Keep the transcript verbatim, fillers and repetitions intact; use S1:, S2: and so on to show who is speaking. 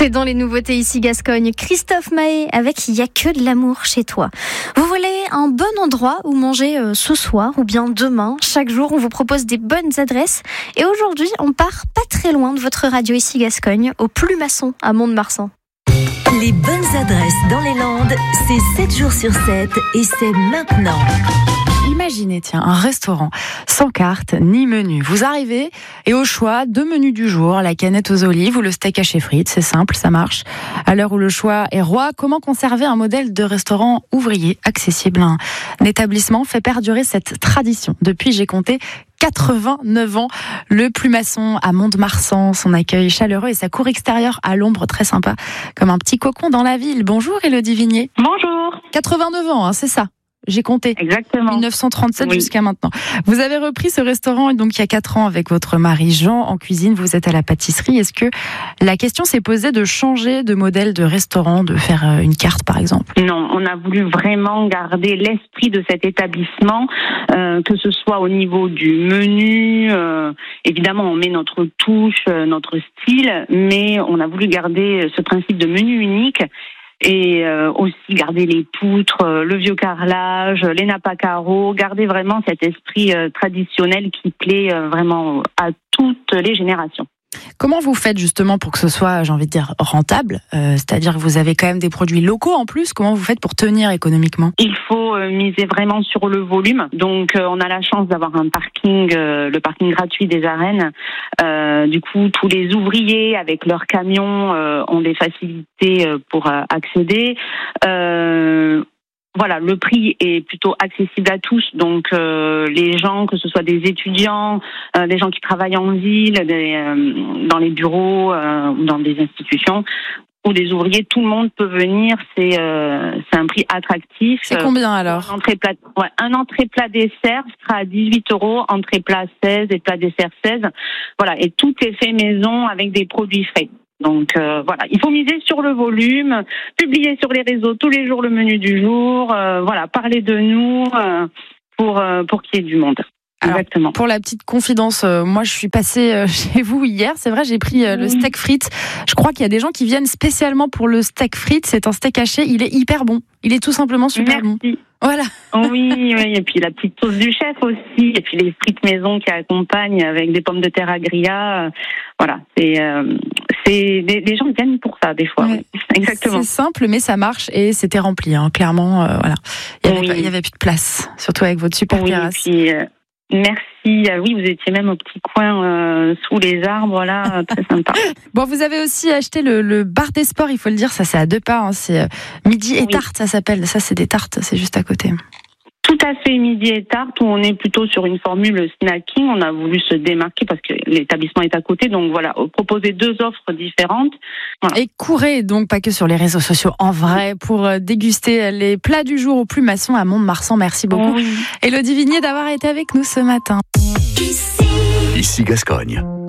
S1: C'est dans les nouveautés ici Gascogne. Christophe Mahé avec Il y a que de l'amour chez toi. Vous voulez un bon endroit où manger euh, ce soir ou bien demain? Chaque jour, on vous propose des bonnes adresses. Et aujourd'hui, on part pas très loin de votre radio ici Gascogne, au Plumasson à Mont-de-Marsan.
S2: Les bonnes adresses dans les Landes, c'est sept jours sur sept et c'est maintenant.
S3: Imaginez, tiens, un restaurant sans carte ni menu. Vous arrivez et au choix, deux menus du jour, la canette aux olives ou le steak haché frites. C'est simple, ça marche. À l'heure où le choix est roi, comment conserver un modèle de restaurant ouvrier accessible? Un établissement fait perdurer cette tradition. Depuis, j'ai compté quatre-vingt-neuf ans. Le Plumasson à Mont-de-Marsan, son accueil chaleureux et sa cour extérieure à l'ombre très sympa, comme un petit cocon dans la ville. Bonjour Élodie Vignier.
S4: Bonjour.
S3: quatre-vingt-neuf ans, hein, c'est ça? J'ai compté.
S4: Exactement.
S3: mille neuf cent trente-sept
S4: Oui.
S3: jusqu'à maintenant. Vous avez repris ce restaurant donc il y a quatre ans avec votre mari Jean en cuisine. Vous êtes à la pâtisserie. Est-ce que la question s'est posée de changer de modèle de restaurant, de faire une carte par exemple?
S4: Non, on a voulu vraiment garder l'esprit de cet établissement, euh, que ce soit au niveau du menu. Euh, évidemment, on met notre touche, euh, notre style, mais on a voulu garder ce principe de menu unique. Et euh, aussi garder les poutres, euh, le vieux carrelage, les nappes à carreaux, garder vraiment cet esprit euh, traditionnel qui plaît euh, vraiment à toutes les générations.
S3: Comment vous faites justement pour que ce soit, j'ai envie de dire, rentable, euh, c'est-à-dire que vous avez quand même des produits locaux en plus. Comment vous faites pour tenir économiquement?
S4: Il faut euh, miser vraiment sur le volume. Donc euh, on a la chance d'avoir un parking, euh, le parking gratuit des arènes. Euh, du coup, tous les ouvriers avec leurs camions euh, ont des facilités euh, pour euh, accéder. Euh, Voilà, le prix est plutôt accessible à tous, donc euh, les gens, que ce soit des étudiants, euh, des gens qui travaillent en ville, des, euh, dans les bureaux, euh, ou dans des institutions, ou des ouvriers, tout le monde peut venir. C'est euh, c'est un prix attractif.
S3: C'est combien alors?
S4: Un entrée plat, ouais, un entrée plat dessert sera à dix-huit euros, entrée plat seize et plat dessert seize. Voilà, et tout est fait maison avec des produits frais. Donc euh, voilà, il faut miser sur le volume, publier sur les réseaux tous les jours le menu du jour, euh, voilà, parler de nous euh, pour euh, pour qu'il y ait du monde.
S3: Alors,
S4: exactement.
S3: Pour la petite confidence, euh, moi je suis passée euh, chez vous hier, c'est vrai, j'ai pris euh, le
S4: Oui.
S3: steak frites. Je crois qu'il y a des gens qui viennent spécialement pour le steak frites. C'est un steak haché, il est hyper bon. Il est tout simplement super bon.
S4: Merci.
S3: Voilà.
S4: Oui, oui, et puis la petite sauce du chef aussi, et puis les frites maison qui accompagnent avec des pommes de terre à grilla. Euh, voilà, c'est euh, c'est des, des gens viennent pour ça des fois.
S3: Ouais.
S4: Oui. Exactement.
S3: C'est simple, mais ça marche et c'était rempli, hein, clairement. Euh, voilà, il y avait,
S4: Oui.
S3: pas- il y avait plus de place, surtout avec votre super
S4: Oui, et
S3: terrasse.
S4: puis euh, merci. Ah oui, vous étiez même au petit coin euh, sous les arbres là, euh, très sympa.
S3: Bon, vous avez aussi acheté le, le bar des sports, il faut le dire, ça c'est à deux pas. Hein, c'est euh, midi et
S4: Oui.
S3: tarte, ça s'appelle. Ça c'est des tartes, c'est juste à côté.
S4: Tout à fait, midi et tarte, où on est plutôt sur une formule snacking. On a voulu se démarquer parce que l'établissement est à côté. Donc voilà, proposer deux offres différentes. Voilà.
S3: Et courez donc pas que sur les réseaux sociaux, en vrai, pour euh, déguster les plats du jour au Plumasson à Mont-de-Marsan. Merci beaucoup,
S4: Oui.
S3: Élodie Vignier, d'avoir été avec nous ce matin.
S2: Ici,
S5: Ici Gascogne.